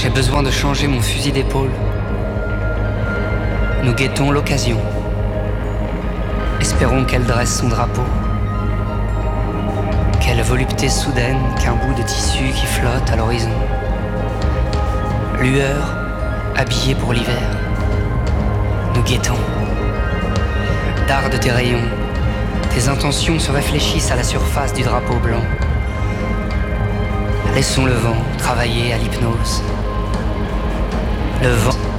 J'ai besoin de changer mon fusil d'épaule. Nous guettons l'occasion. Espérons qu'elle dresse son drapeau. Quelle volupté soudaine qu'un bout de tissu qui flotte à l'horizon. Lueur, habillée pour l'hiver. Nous guettons. Darde tes rayons. Tes intentions se réfléchissent à la surface du drapeau blanc. Laissons le vent travailler à l'hypnose. Le vent